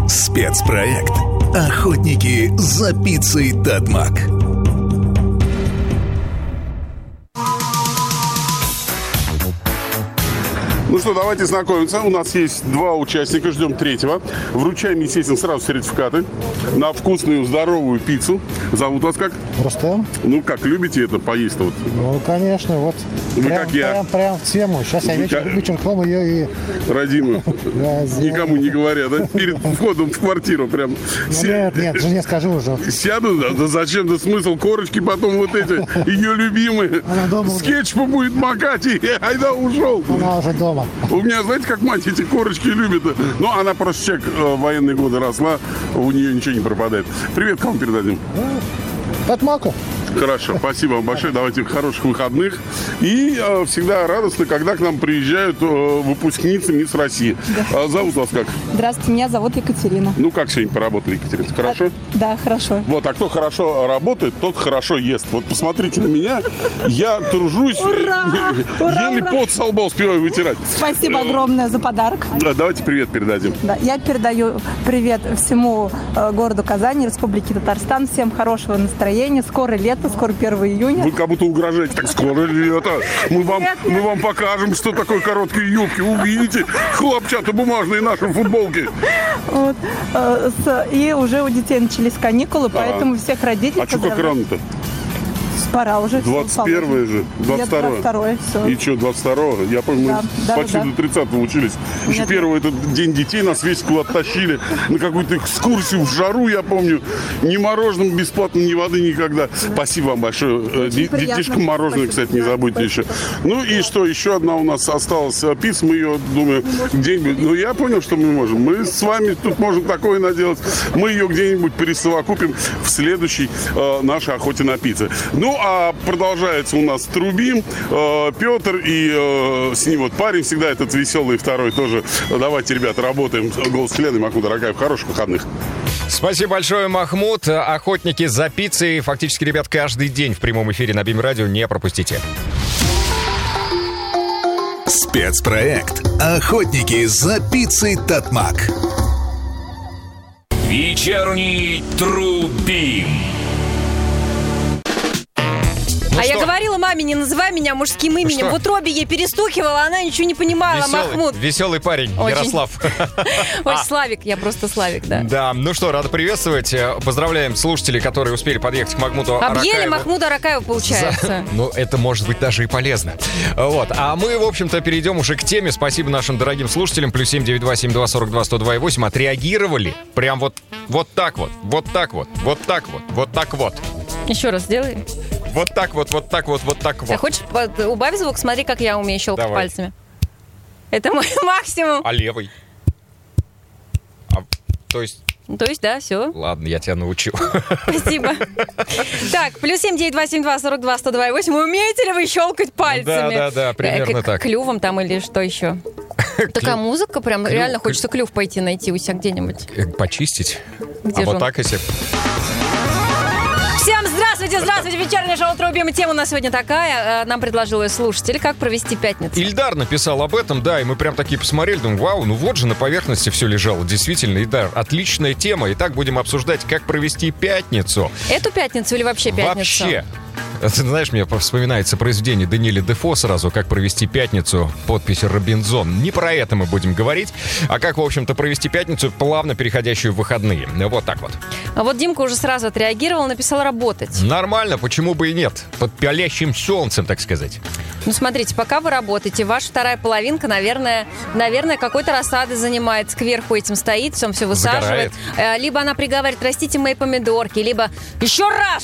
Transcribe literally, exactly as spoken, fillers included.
Спецпроект «Охотники за пиццей Татмак». Ну что, давайте знакомиться. У нас есть два участника, ждем третьего. Вручаем, естественно, сразу сертификаты на вкусную, здоровую пиццу. Зовут вас как? Рустем. Ну, как, любите это поесть-то? Вот? Ну, конечно, вот. Вы прям, как я. Прям, прям в тему. Сейчас я вечер, Как- вечерком ее и... Родимую. Да, Никому не говоря, да? Перед входом в квартиру прям. Ну, Се- нет, нет, жене скажу уже. Сяду, да, да зачем, да смысл, корочки потом вот эти, ее любимые. Она дома С уже. кетчупом будет макать, и айда ушел. Она уже дома. У меня, знаете, как мать эти корочки любит. Ну, она просто человек э, в военные годы росла, у нее ничего не пропадает. Привет, кому передадим? Татмаку. Хорошо, спасибо вам большое. Давайте хороших выходных. И э, всегда радостно, когда к нам приезжают э, выпускницы Мисс России. А зовут вас как? Здравствуйте, меня зовут Екатерина. Ну, как сегодня поработали, Екатерина? Хорошо? Да, хорошо. Вот, а кто хорошо работает, тот хорошо ест. Вот посмотрите на меня, я тружусь, Ура! Ура, еле ура! пот со лба успеваю вытирать. Спасибо огромное за подарок. Да, давайте привет передадим. Да, я передаю привет всему э, городу Казани, Республике Татарстан. Всем хорошего настроения. Скоро лето, скоро первое июня. Вы как будто угрожаете, так скоро лето. Мы вам, мы вам покажем, что такое короткие юбки. Увидите хлопчатобумажные наши футболки. Вот, э, с- и уже у детей начались каникулы, поэтому всех родителей А что как поздравляю. рано-то? Пора уже. двадцать первое же, двадцать второе. двадцать второе, все. И что, двадцать второго? Я помню, Да, мы да, почти да. до тридцатого учились. Еще Нет. первый этот день детей нас весь куда-то тащили на какую-то экскурсию в жару, я помню. Ни мороженым бесплатно, ни воды никогда. Спасибо вам большое. Э, де- приятно. Детишкам мороженое, Спасибо. кстати, не Да, забудьте еще. Ну и что, еще одна у нас осталась э, пицца. Мы ее, думаю, где-нибудь... Ну я понял, что мы можем. Мы с вами тут можем такое наделать. Мы ее где-нибудь присовокупим в следующей э, нашей охоте на пиццы. Ну а продолжается у нас Трубим, э, Петр и э, с ним вот парень всегда этот веселый второй тоже. Давайте, ребята, работаем. Голос Лены, Махмуд Аракаев. Хороших выходных. Спасибо большое, Махмуд. Охотники за пиццей. Фактически, ребят, каждый день в прямом эфире на Бим Радио. Не пропустите. Спецпроект «Охотники за пиццей Татмак». Вечерний Трубим. Ну а что? я говорила маме, не называй меня мужским именем. что? В утробе ей перестукивала, она ничего не понимала. Веселый, Махмуд. веселый парень, Очень. Ярослав. Ой, Славик, я просто Славик, да. Да, ну что, рада приветствовать. Поздравляем слушателей, которые успели подъехать к Махмуду Объели Аракаеву. Махмуда Аракаева, получается. За- Ну, это может быть даже и полезно. Вот. А мы, в общем-то, перейдем уже к теме. Спасибо нашим дорогим слушателям. Плюс семь девять два семь два сорок два сто два и восемь. Отреагировали прям вот, вот так вот, вот так вот, вот так вот, вот так вот. Еще раз сделай. Вот так вот, вот так вот, вот так А вот. хочешь, под- убавь звук, смотри, как я умею щелкать Давай. пальцами. Это мой максимум. А левый? А, то есть... То есть, да, все. Ладно, я тебя научу. Спасибо. Так, плюс семь девять два семь два сорок два сто два и восемь. Умеете ли вы щелкать пальцами? Да, да, да, примерно Э, к- так. Клювом там или что еще? Такая музыка, прям реально хочется клюв пойти найти у себя где-нибудь. Э, Почистить. Где а же вот он? так, если... Всем здравствуйте, здравствуйте, вечернее шоу «Трубим». Тема у нас сегодня такая. Э, Нам предложил ее слушатель, как провести пятницу. Ильдар написал об этом, да, и мы прям такие посмотрели, думаем, вау, ну вот же на поверхности все лежало. Действительно, Ильдар, отличная тема. Итак, будем обсуждать, как провести пятницу. Эту пятницу или вообще пятницу? Вообще. Ты знаешь, мне вспоминается произведение Даниэля Дефо сразу, как провести пятницу, подпись Робинзон. Не про это мы будем говорить, а как, в общем-то, провести пятницу, плавно переходящую в выходные. Вот так вот. А вот Димка уже сразу отреагировал, написал работать. Нормально, почему бы и нет? Под палящим солнцем, так сказать. Ну, смотрите, пока вы работаете, ваша вторая половинка, наверное, наверное, какой-то рассадой занимается, кверху этим стоит, всем все высаживает. Загорает. Э, Либо она приговаривает, растите мои помидорки, либо еще раз